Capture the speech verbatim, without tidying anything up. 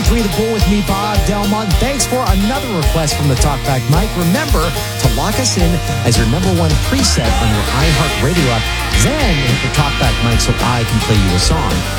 Between the Pool with me, Bob Delmont. Thanks for another request from the Talkback Mike. Remember to lock us in as your number one preset on your iHeartRadio app. Then hit the Talkback Mike so I can play you a song.